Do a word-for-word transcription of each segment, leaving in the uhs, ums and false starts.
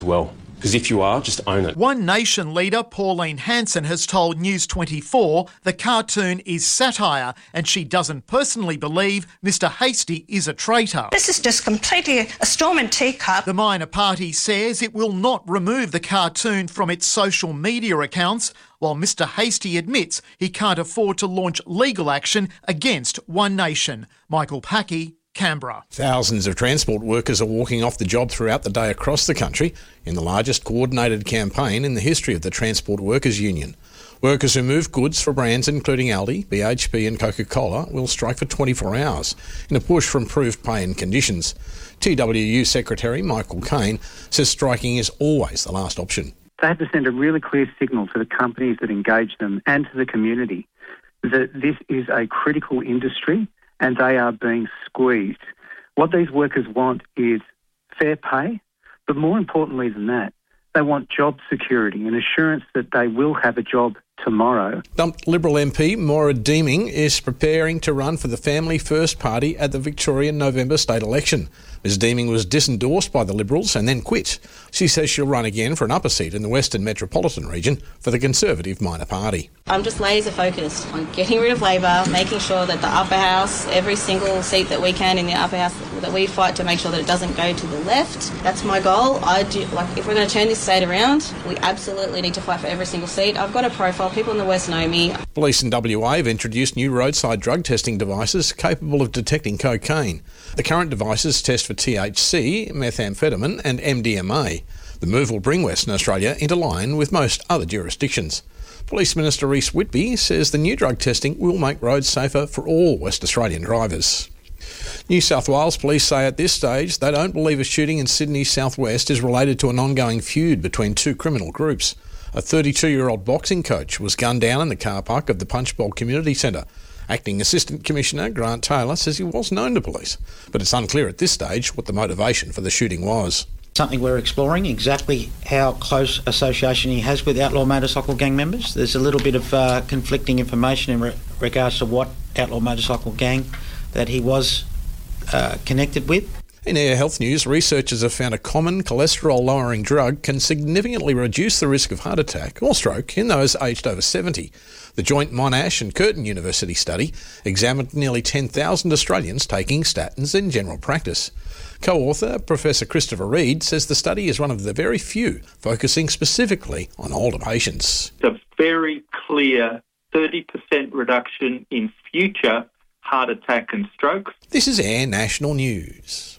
Well, because if you are, just own it. One Nation leader Pauline Hanson has told News twenty-four the cartoon is satire and she doesn't personally believe Mr Hastie is a traitor. This is just completely a storm in teacup. The minor party says it will not remove the cartoon from its social media accounts, while Mr Hastie admits he can't afford to launch legal action against One Nation. Michael Packey, Canberra. Thousands of transport workers are walking off the job throughout the day across the country in the largest coordinated campaign in the history of the Transport Workers Union. Workers who move goods for brands including Aldi, B H P and Coca-Cola will strike for twenty-four hours in a push for improved pay and conditions. T W U Secretary Michael Cain says striking is always the last option. They have to send a really clear signal to the companies that engage them and to the community that this is a critical industry and they are being squeezed. What these workers want is fair pay, but more importantly than that, they want job security and assurance that they will have a job tomorrow. Dumped Liberal M P Maura Deeming is preparing to run for the Family First Party at the Victorian November state election. Ms Deeming was disendorsed by the Liberals and then quit. She says she'll run again for an upper seat in the Western Metropolitan region for the Conservative minor party. I'm just laser focused on getting rid of Labor, making sure that the upper house, every single seat that we can in the upper house, that we fight to make sure that it doesn't go to the left. That's my goal. I do, like, if we're going to turn this state around, we absolutely need to fight for every single seat. I've got a profile. People in the West know me. Police in W A have introduced new roadside drug testing devices capable of detecting cocaine. The current devices test for T H C, methamphetamine and M D M A. The move will bring Western Australia into line with most other jurisdictions. Police Minister Rhys Whitby says the new drug testing will make roads safer for all West Australian drivers. New South Wales police say at this stage they don't believe a shooting in Sydney's southwest is related to an ongoing feud between two criminal groups. A thirty-two-year-old boxing coach was gunned down in the car park of the Punchbowl Community Centre. Acting Assistant Commissioner Grant Taylor says he was known to police, but it's unclear at this stage what the motivation for the shooting was. Something we're exploring, exactly how close association he has with outlaw motorcycle gang members. There's a little bit of uh, conflicting information in re- regards to what outlaw motorcycle gang that he was uh, connected with. In Air Health News, researchers have found a common cholesterol-lowering drug can significantly reduce the risk of heart attack or stroke in those aged over seventy. The joint Monash and Curtin University study examined nearly ten thousand Australians taking statins in general practice. Co-author Professor Christopher Reid says the study is one of the very few focusing specifically on older patients. It's a very clear thirty percent reduction in future heart attack and stroke. This is Air National News.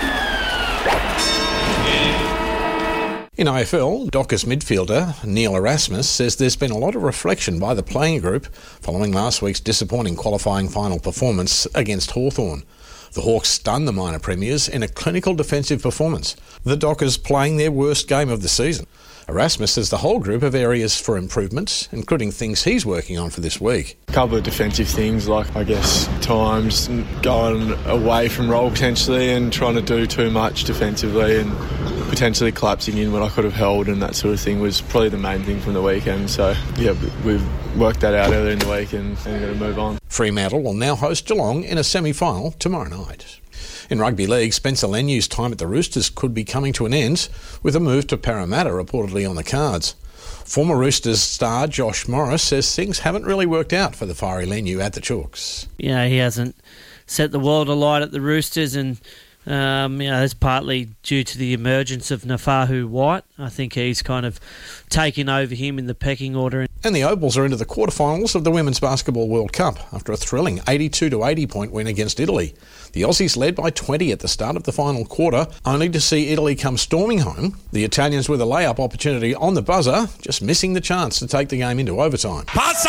In A F L, Dockers midfielder Neil Erasmus says there's been a lot of reflection by the playing group following last week's disappointing qualifying final performance against Hawthorn. The Hawks stunned the minor premiers in a clinical defensive performance, the Dockers playing their worst game of the season. Erasmus says the whole group have areas for improvement, including things he's working on for this week. A couple of defensive things, like, I guess, times going away from role potentially and trying to do too much defensively and potentially collapsing in what I could have held, and that sort of thing was probably the main thing from the weekend. So, yeah, we've worked that out earlier in the week and, and going to move on. Fremantle will now host Geelong in a semi-final tomorrow night. In rugby league, Spencer Lenyu's time at the Roosters could be coming to an end, with a move to Parramatta reportedly on the cards. Former Roosters star Josh Morris says things haven't really worked out for the fiery Lenyu at the Chooks. Yeah, he hasn't set the world alight at the Roosters, and um, you know, that's partly due to the emergence of Nafahu White. I think he's kind of taken over him in the pecking order. And the Opals are into the quarterfinals of the Women's Basketball World Cup after a thrilling eighty-two to eighty point win against Italy. The Aussies led by twenty at the start of the final quarter, only to see Italy come storming home. The Italians with a layup opportunity on the buzzer, just missing the chance to take the game into overtime. Pazzo!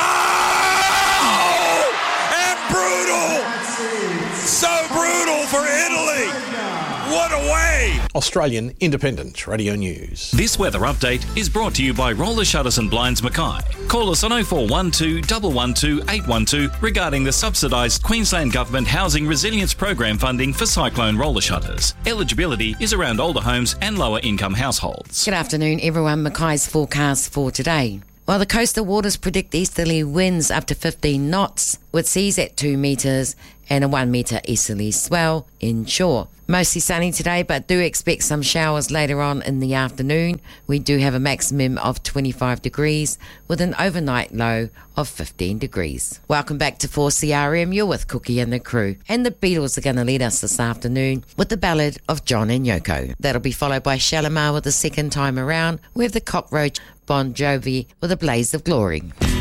And brutal! So brutal for Italy! What a way! Australian Independent Radio News. This weather update is brought to you by Roller Shutters and Blinds Mackay. Call us on oh four one two, one one two, eight one two regarding the subsidised Queensland Government Housing Resilience Program funding for cyclone roller shutters. Eligibility is around older homes and lower income households. Good afternoon, everyone. Mackay's forecast for today. While the coastal waters predict easterly winds up to fifteen knots, with seas at two metres and a one metre easterly swell inshore. Mostly sunny today, but do expect some showers later on in the afternoon. We do have a maximum of twenty-five degrees with an overnight low of fifteen degrees. Welcome back to four C R M. You're with Cookie and the crew. And the Beatles are going to lead us this afternoon with the ballad of John and Yoko. That'll be followed by Shalimar with the second time around. We have the Cockroach, Bon Jovi with a Blaze of Glory.